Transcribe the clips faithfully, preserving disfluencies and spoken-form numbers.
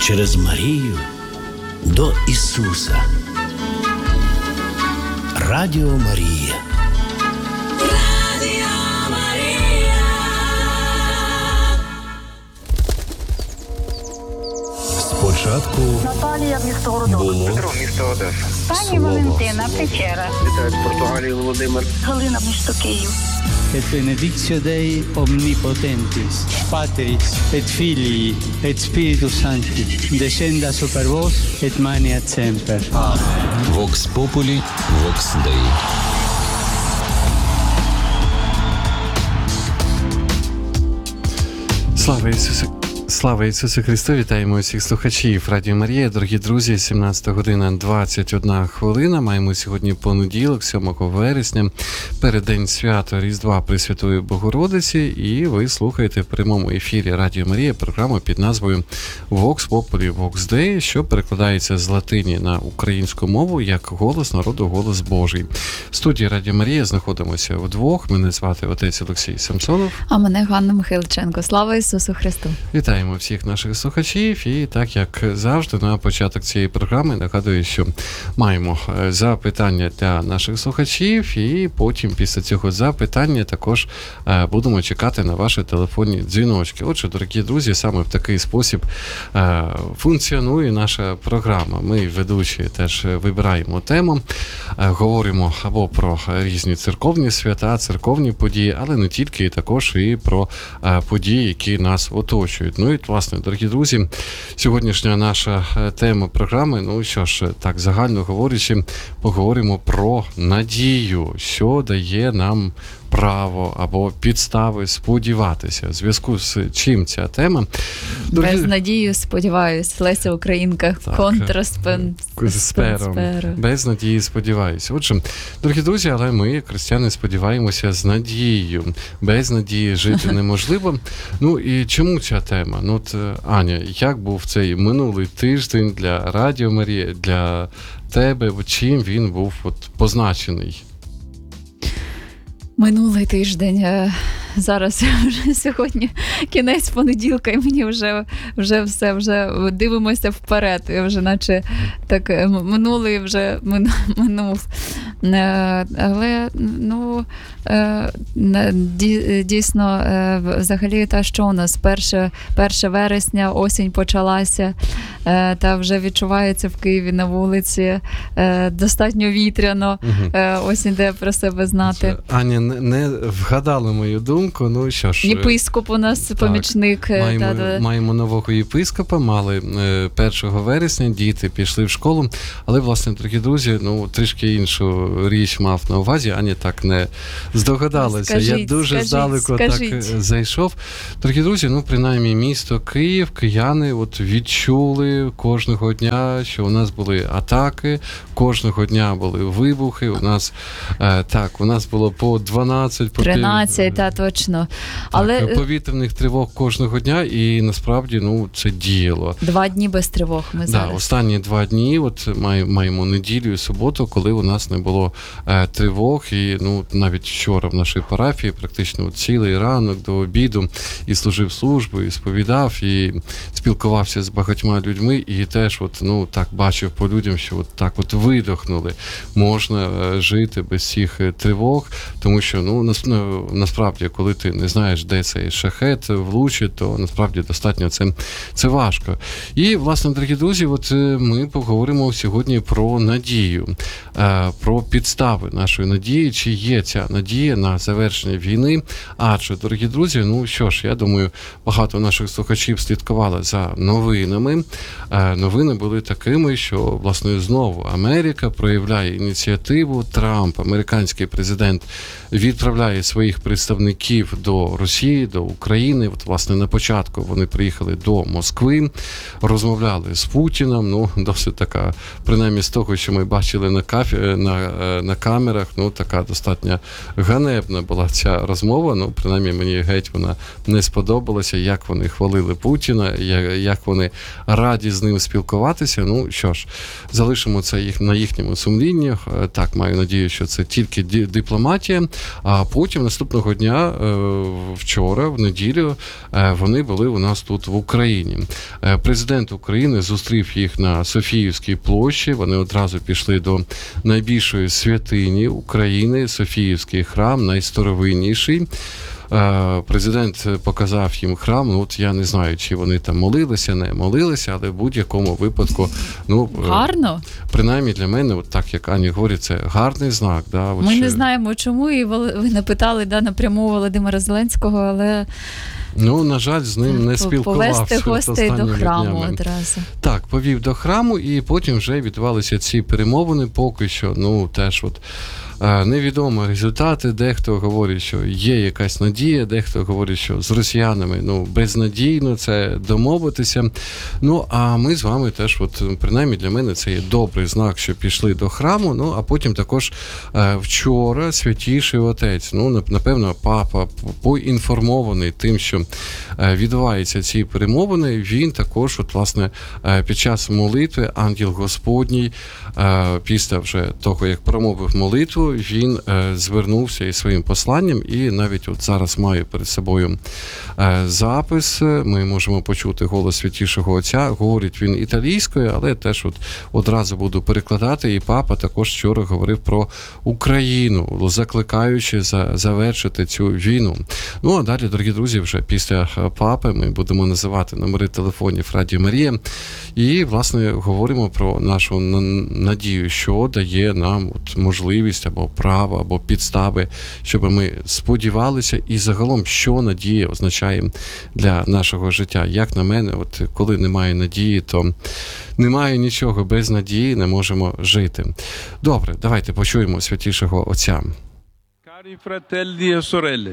через Марію до Ісуса. Радіо Марія. Радіо Марія. Спочатку Наталія, місто Городок. було Петро, місто Одеса. Пані Слово. Валентина, Печера. Вітаю з Португалії, Володимир. Галина, місто Київ. Et benedictio Dei omnipotentis, Patris et Filii et Spiritus Sancti, descenda super vos et maneat semper. Vox Populi, Vox Dei. Слава Ісусу! Слава Ісусу Христу! Вітаємо усіх слухачів Радіо Марія. Дорогі друзі, сімнадцята година двадцять одна хвилина. Маємо сьогодні понеділок, сьомого вересня, переддень свята Різдва Пресвятої Богородиці, і ви слухаєте в прямому ефірі Радіо Марія програму під назвою Vox Populi, Vox Dei, що перекладається з латині на українську мову як «Голос народу, голос Божий». В студії Радіо Марія знаходимося вдвох. Мене звати отець Олексій Самсонов. А мене Ганна Михайличенко. Слава Ісусу Христу! Вітаємо всіх наших слухачів, і так як завжди на початок цієї програми нагадую, що маємо запитання для наших слухачів, і потім після цього запитання також будемо чекати на ваші телефонні дзвіночки. Отже, дорогі друзі, саме в такий спосіб функціонує наша програма. Ми, ведучі, теж вибираємо тему, говоримо або про різні церковні свята, церковні події, але не тільки, і також і про події, які нас оточують. Ну і, власне, дорогі друзі, сьогоднішня наша тема програми, ну що ж, так загально говорячи, поговоримо про надію, що дає нам право або підстави сподіватися. В зв'язку з чим ця тема? Дорогі... Без надії, сподіваюсь, Леся Українка, контраспером. Без надії, сподіваюся. Отже, дорогі друзі, але ми, християни, сподіваємося з надією. Без надії жити неможливо. Ну і чому ця тема? Ну, от, Аня, як був цей минулий тиждень для Радіо Марія, для тебе, чим він був от позначений? Минулий тиждень, зараз вже сьогодні кінець понеділка, і мені вже, вже все, вже дивимося вперед, і вже наче так минулий вже минув. Але, ну, дійсно, взагалі, та що у нас, перше вересня, осінь почалася, та вже відчувається в Києві на вулиці, достатньо вітряно, угу. Ось іде про себе знати. Це, Аня, не, не вгадали мою думку, ну що ж. Єпископ у нас, так, помічник. Маємо, та, та. маємо нового єпископа, мали першого вересня, діти пішли в школу, але, власне, дорогі друзі, ну, трішки іншу річ мав на увазі, Аня так не здогадалася. Скажіть, Я дуже скажіть, здалеку скажіть. так зайшов. Дорогі друзі, ну, принаймні, місто Київ, кияни от відчули кожного дня, що у нас були атаки, кожного дня були вибухи, у нас, е, так, у нас було по дванадцять, по тринадцять, та, точно. Так, але повітряних тривог кожного дня, і насправді, ну, це діяло. Два дні без тривог ми зараз. Да, останні два дні, от маємо неділю і суботу, коли у нас не було е, тривог, і, ну, навіть вчора в нашій парафії практично от, цілий ранок до обіду і служив службу, і сповідав, і спілкувався з багатьма людьми, і теж от, ну, так бачив по людям, що от так от видохнули. Можна е, жити без цих тривог, тому що, ну, нас, насправді, коли ти не знаєш, де цей шахет влучить, то насправді достатньо це, це важко. І, власне, дорогі друзі, от ми поговоримо сьогодні про надію, про підстави нашої надії, чи є ця надія на завершення війни. Адже, дорогі друзі, ну що ж, я думаю, багато наших слухачів слідкували за новинами. Новини були такими, що, власне, знову Америка проявляє ініціативу, Трамп, американський президент, відправляє своїх представників до Росії, до України. От, власне, на початку вони приїхали до Москви, розмовляли з Путіном, ну, досить така, принаймні з того, що ми бачили на, кафі, на е, на камерах, ну, така достатньо ганебна була ця розмова, ну, принаймні мені геть вона не сподобалася, як вони хвалили Путіна, як вони раді з ним спілкуватися. Ну, що ж, залишимо це їх на їхньому сумлінні. Так, маю надію, що це тільки дипломатія. А потім наступного дня, вчора, в неділю, вони були у нас тут в Україні. Президент України зустрів їх на Софіївській площі. Вони одразу пішли до найбільшої святині України, Софіївський храм, найстаровинніший. Президент показав їм храм, ну, от я не знаю, чи вони там молилися, не молилися, але в будь-якому випадку, ну, гарно. Принаймні для мене, от так як Аня говорить, це гарний знак. Да, от Ми що... не знаємо чому, і ви не питали, да, напряму Володимира Зеленського, але... Ну, на жаль, з ним не спілкувався. Повести гостей до храму днями. одразу. Так, повів до храму, і потім вже відбувалися ці перемовини, поки що, ну, теж от невідомі результати. Дехто говорить, що є якась надія, дехто говорить, що з росіянами, ну, безнадійно це домовитися. Ну, а ми з вами теж, от, принаймні для мене, це є добрий знак, що пішли до храму. Ну, а потім також вчора Святіший Отець, ну, напевно, папа поінформований тим, що відбуваються ці перемовини, він також, от, власне, під час молитви ангел Господній, після вже того, як промовив молитву, він е, звернувся із своїм посланням, і навіть от зараз маю перед собою е, запис, ми можемо почути голос Святішого Отця, говорить він італійською, але теж от одразу буду перекладати, і папа також вчора говорив про Україну, закликаючи за, завершити цю війну. Ну, а далі, дорогі друзі, вже після папи ми будемо називати номери телефонів Радіо Марія, і, власне, говоримо про нашу надію, що дає нам от можливість або право, або підстави, щоб ми сподівалися, і загалом, що надія означає для нашого життя. Як на мене, от коли немає надії, то немає нічого, без надії не можемо жити. Добре, давайте почуємо Святішого Отця. Cari fratelli e sorelle,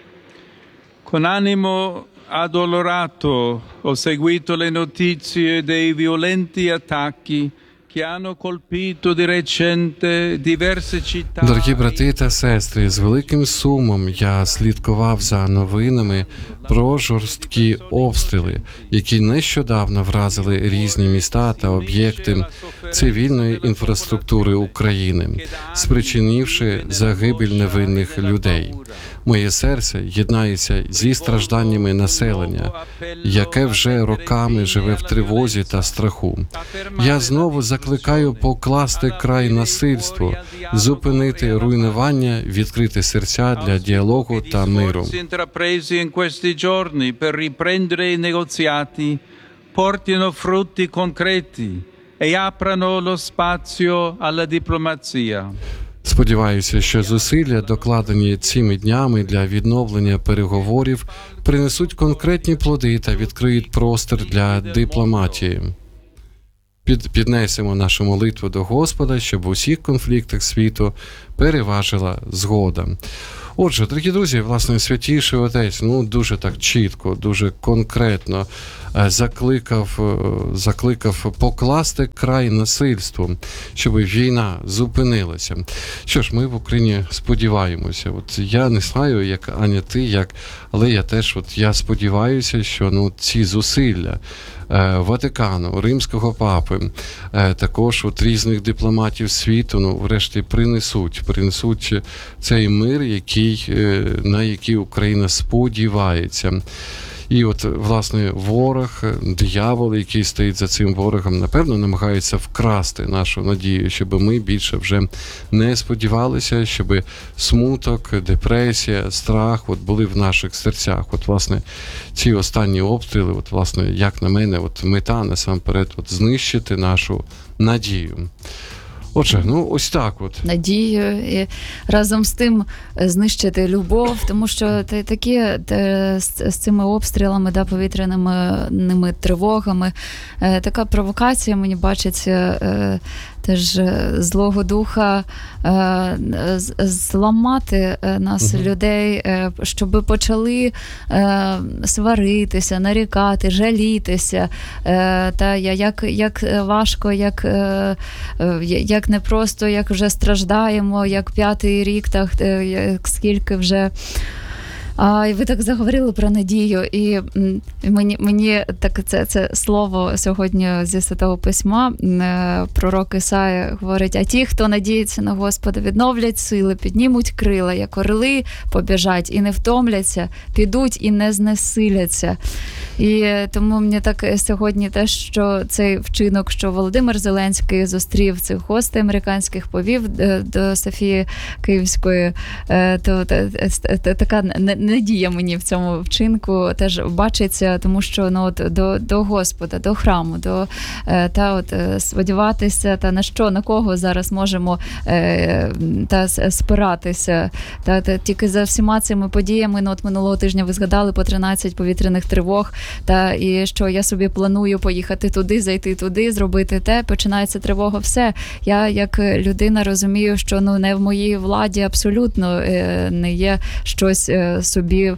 con animo addolorato ho seguito le notizie dei violenti attacchi che hanno colpito di recente diverse città. Дорогі брати та сестри, з великим сумом я слідкував за новинами про жорсткі обстріли, які нещодавно вразили різні міста та об'єкти цивільної інфраструктури України, спричинивши загибель невинних людей. Моє серце єднається зі стражданнями населення, яке вже роками живе в тривозі та страху. Я знову закликаю покласти край насильству, зупинити руйнування, відкрити серця для діалогу та миру. Portino frutti concreti e aprano lo spazio alla diplomazia. Сподіваюся, що зусилля, докладені цими днями для відновлення переговорів, принесуть конкретні плоди та відкриють простір для дипломатії. Під, піднесемо нашу молитву до Господа, щоб у всіх конфліктах світу переважила згода. Отже, дорогі друзі, власне, Святіший Отець, ну, дуже так чітко, дуже конкретно закликав, закликав покласти край насильству, щоб війна зупинилася. Що ж, ми в Україні сподіваємося. От я не знаю, як Аня, ти, як, але я теж, от я сподіваюся, що, ну, ці зусилля Ватикану, Римського папи, також от різних дипломатів світу, ну, врешті принесуть, принесуть цей мир, який, на який Україна сподівається. І от, власне, ворог, диявол, який стоїть за цим ворогом, напевно, намагається вкрасти нашу надію, щоб ми більше вже не сподівалися, щоб смуток, депресія, страх от були в наших серцях. От, власне, ці останні обстріли, от, власне, як на мене, от мета, насамперед, от, знищити нашу надію. Отже, ну ось так от. Надію і разом з тим знищити любов, тому що такі з цими обстрілами, да, повітряними ними тривогами, така провокація, мені бачиться, теж злого духа зламати нас, угу. людей, щоб почали сваритися, нарікати, жалітися, та як, як важко, як, як як не просто, як вже страждаємо, як п'ятий рік, так, е, як скільки вже. А, і ви так заговорили про надію, і м, мені, мені так це, це слово сьогодні зі Святого Письма, е, пророк Ісая говорить: а ті, хто надіється на Господа, відновлять сили, піднімуть крила, як орли, побіжать і не втомляться, підуть і не знесиляться. І тому мені так сьогодні те, що цей вчинок, що Володимир Зеленський зустрів цих гостей американських, повів до Софії Київської, то така надія мені в цьому вчинку теж бачиться, тому що ну, от, до, до Господа, до храму, до та от сподіватися, та на що, на кого зараз можемо та спиратися. Та, та тільки за всіма цими подіями, ну от минулого тижня ви згадали по тринадцять повітряних тривог, та і що я собі планую поїхати туди, зайти туди, зробити те, починається тривога, все. Я як людина розумію, що ну не в моїй владі абсолютно не є щось собі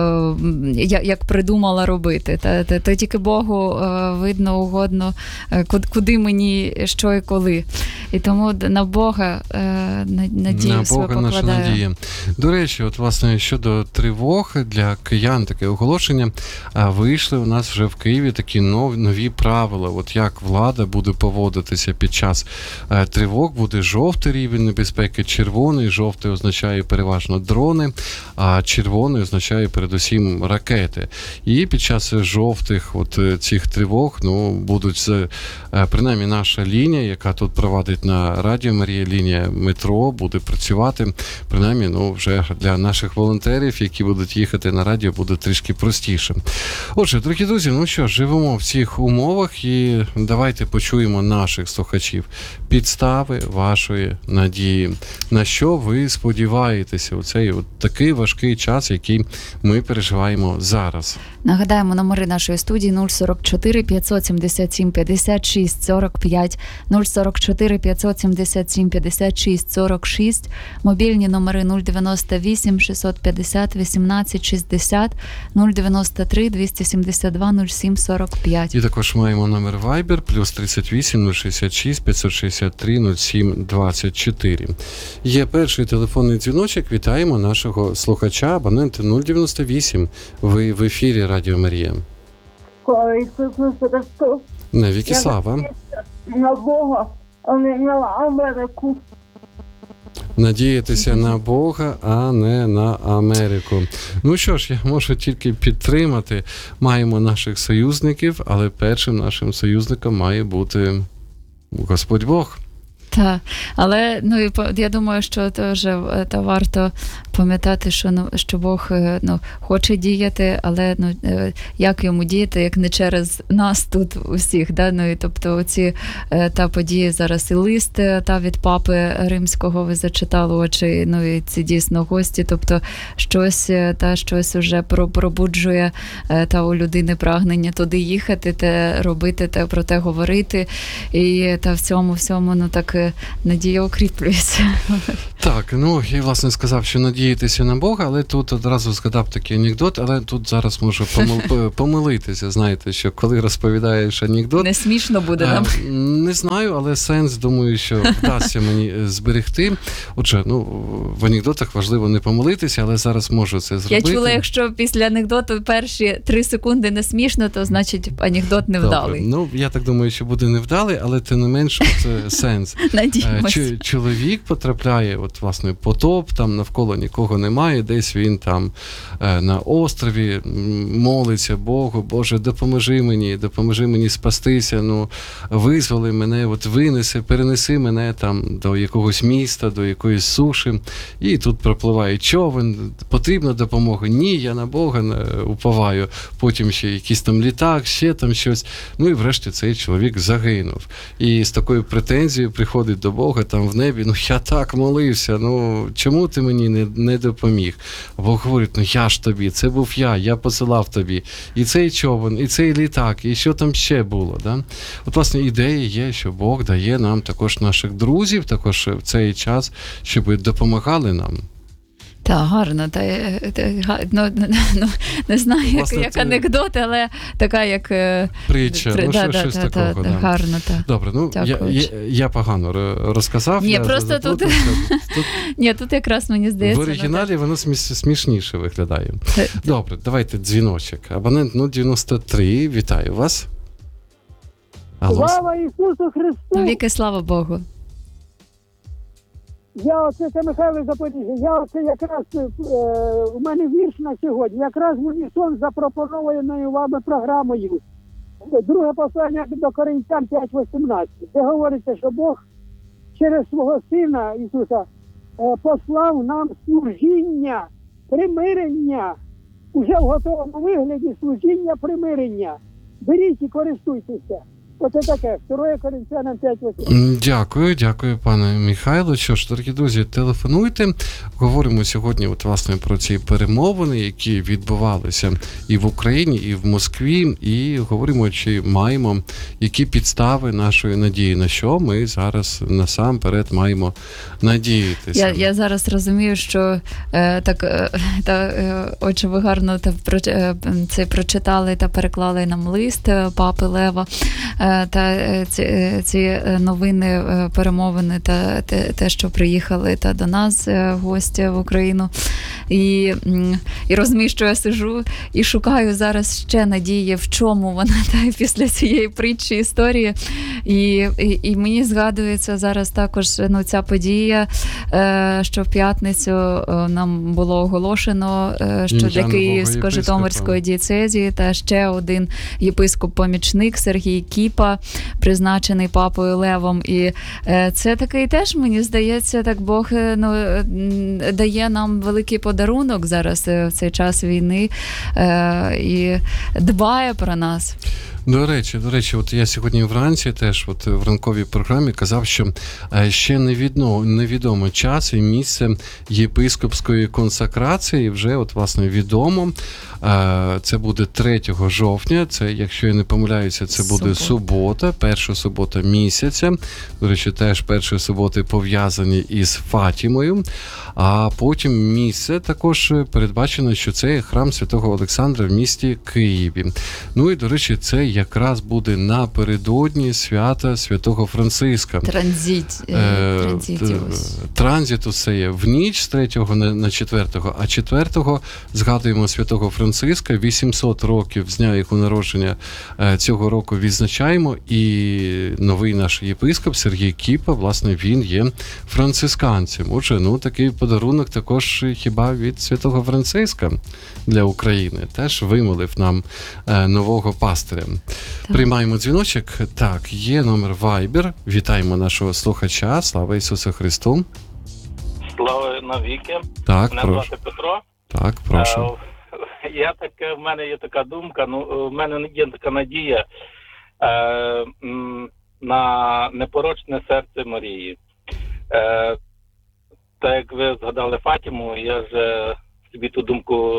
як придумала робити. Та, та, та тільки Богу видно угодно, куди мені, що і коли. І тому на Бога надію на себе Бога наша покладаю. надія. До речі, от власне щодо тривог для киян таке оголошення. Вийшли у нас вже в Києві такі нові, нові правила. От як влада буде поводитися під час тривог. Буде жовтий рівень небезпеки, червоний. Жовтий означає переважно дрони, а червоний означає передусім ракети. І під час жовтих от цих тривог, ну, будуть, принаймні наша лінія, яка тут провадить на Радіо Марія, лінія метро, буде працювати. Принаймні, ну, вже для наших волонтерів, які будуть їхати на радіо, буде трішки простіше. Отже, дорогі друзі, ну що, живемо в цих умовах і давайте почуємо наших слухачів. Підстави вашої надії. На що ви сподіваєтеся у цей от такий важкий час, який ми переживаємо зараз? Нагадаємо, номери нашої студії нуль сорок чотири п'ятсот сімдесят сім п'ятдесят шість сорок п'ять, нуль сорок чотири п'ятсот сімдесят сім п'ятдесят шість сорок шість, мобільні номери нуль дев'яносто вісім шістсот п'ятдесят вісімнадцять шістдесят, нуль дев'яносто три двісті сімдесят два нуль сім сорок п'ять. І також маємо номер Viber плюс тридцять вісім нуль шістдесят шість п'ятсот шістдесят три нуль сім двадцять чотири. Є перший телефонний дзвіночок. Вітаємо нашого слухача, абонент нуль дев'яносто вісім. Ви в ефірі Радіо Марія. Слава Ісусу Христу. Навіки слава. На Бога, а не на Америку. Надіятися на Бога, а не на Америку. Ну що ж, я можу тільки підтримати. Маємо наших союзників, але першим нашим союзником має бути Господь Бог. Так, але ну і я думаю, що теж та варто пам'ятати, що ну що Бог ну хоче діяти, але ну як йому діяти, як не через нас тут усіх, да? Ну і тобто ці та події зараз і лист та від папи римського ви зачитали очі, ну і ці дійсно гості, тобто щось та щось уже пробуджує та у людини прагнення туди їхати, те робити, те про те говорити, і та в цьому всьому ну так надія укріплюється. Так, ну я власне сказав, що надіятися на Бога, але тут одразу згадав такий анекдот, але тут зараз можу помил... помилитися, знаєте, що коли розповідаєш анекдот... Не смішно буде нам? Не знаю, але сенс, думаю, що вдасться мені зберегти. Отже, ну, в анекдотах важливо не помилитися, але зараз можу це зробити. Я чула, якщо після анекдоту перші три секунди не смішно, то значить анекдот невдалий. Добре. Ну, я так думаю, що буде невдалий, але тим не менш от, сенс. Ч- чоловік потрапляє, от, власне, потоп, там навколо нікого немає, десь він там е, на острові молиться Богу, Боже, допоможи мені, допоможи мені спастися, ну, визволи мене, от винеси, перенеси мене там до якогось міста, до якоїсь суші, і тут пропливає човен, потрібна допомога, ні, я на Бога уповаю, потім ще якийсь там літак, ще там щось, ну і врешті цей чоловік загинув. І з такою претензією приходить до Бога там в небі, ну я так молився, ну чому ти мені не, не допоміг? А Бог говорить, ну я ж тобі, це був я, я посилав тобі. І цей човен, і цей літак, і що там ще було. Да? От, власне, ідея є, що Бог дає нам також наших друзів, також в цей час, щоб допомагали нам. Так, гарно. Та, е, та, га- ну, ну, не знаю, як, Власне, як це- анекдот, але така як... е, Притча, при- ну, да, що- да, щось та, та, такого, та, да. гарно, так. Добре, ну я, Дякую. я, я погано ро- розказав. Ні, я просто тут- заплутався. Тут Ні, тут якраз мені здається... в оригіналі воно сміш- смішніше виглядає. ну, так. Це- Добре, давайте дзвіночок. Абонент ну дев'яносто три, вітаю вас. Алло. Слава Ісусу Христу! Віки, слава Богу. Я оце це Михайло Запоріжжя. Я оце якраз е, у мене вірш на сьогодні. Якраз в унісон з запропонованою вами програмою. Друге послання до Коринтян п'ять вісімнадцять. Де говориться, що Бог через свого Сина Ісуса е, послав нам служіння, примирення. Уже в готовому вигляді служіння, примирення. Беріть і користуйтеся. Оце таке. Друге Коринтянам п'ять вісімнадцять. М, Дякую, дякую, пане Михайло. Що ж, дорогі друзі, телефонуйте. Говоримо сьогодні, от власне, про ці перемовини, які відбувалися і в Україні, і в Москві. І говоримо, чи маємо які підстави нашої надії, на що ми зараз насамперед маємо надіятися. Я, я зараз розумію, що е, так, е, та, е, отже, ви гарно та, про, е, це прочитали та переклали нам лист е, папи Лева, е, та е, ці, е, ці новини, е, перемовини та те, те, що приїхали та до нас е, гості в Україну. І, м, і розумію, що я сижу і шукаю зараз ще надії, в чому вона та після цієї притчі історії. І, і, і мені згадується зараз також ну, ця подія, е, що в п'ятницю е, нам було оголошено, е, що Ім'я для нового Київсько-Житомирської єпископа. дієцезії та ще один єпископ-помічник Сергій Кіпа, призначений папою Левом. І е, це такий теж, мені здається, так Бог е, ну, е, м, дає нам великий подарунок зараз е, в цей час війни е, і дбає про нас. До речі, до речі, от я сьогодні вранці теж от в ранковій програмі казав, що е, ще невідомо, невідомо час і місце єпископської консакрації вже от власне відомо. Е, Це буде третього жовтня, це, якщо я не помиляюся, це буде Субота. субота, перша субота місяця. До речі, теж перші суботи пов'язані із Фатімою. А потім місце також передбачено, що це храм Святого Олександра в місті Києві. Ну і, до речі, це якраз буде напередодні свята Святого Франциска. Транзит, е, Е, транзиті т- ось. Транзит усе є в ніч з третього на, на четвертого, а четвертого згадуємо Святого Франциска. вісімсот років з дня його народження е, цього року відзначаємо. І новий наш єпископ Сергій Кіпа, власне, він є францисканцем. Отже, ну такий подарунок також хіба від Святого Франциска для України. Теж вимолив нам е, нового пастиря. Приймаємо дзвіночок. Так, є номер Viber. Вітаємо нашого слухача. Слава Ісусу Христу. Слава навіки. Так, Мене прошу. звати Петро. Так, прошу. Е, Я таке, в мене є така думка, ну, в мене є така надія е, м, на непорочне серце Марії. Е, так як ви згадали Фатіму, я вже собі ту думку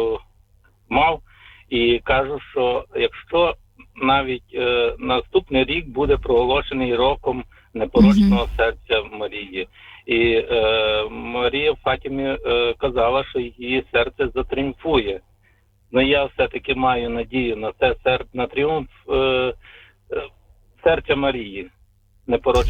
мав і кажу, що якщо навіть е, наступний рік буде проголошений роком непорочного Мгм. серця Марії. І е, Марія в Фатімі е, казала, що її серце затріумфує. Ну я все-таки маю надію на це сер... на тріумф е, е, серця Марії, непорочного.